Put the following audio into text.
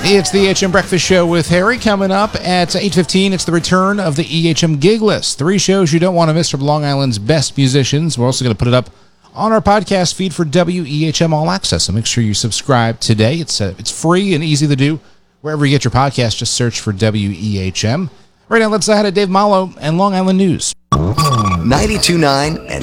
It's the EHM Breakfast Show with Harry. Coming up at 8:15, it's the return of the EHM Gig List. 3 shows you don't want to miss from Long Island's best musicians. We're also going to put it up on our podcast feed for WEHM All Access, so make sure you subscribe today. It's free and easy to do. Wherever you get your podcast, just search for WEHM. Right now, let's head to Dave Malo and Long Island News. 92.9 and